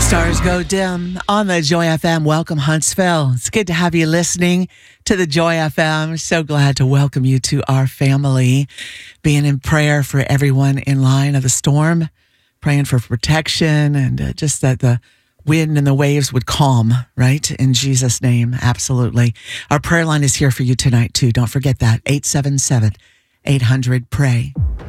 Stars go dim on the Joy FM. Welcome, Huntsville. It's good to have you listening to the Joy FM. So glad to welcome you to our family. Being in prayer for everyone in line of the storm, praying for protection and just that the wind and the waves would calm, right? In Jesus' name, absolutely. Our prayer line is here for you tonight, too. Don't forget that. 877-800-PRAY.